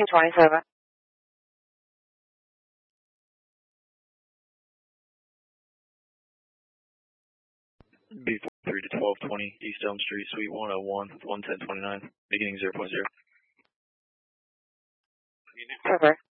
1327. B43 to 1220 East Elm Street, Suite 101, 11029, beginning 0.0. Perfect.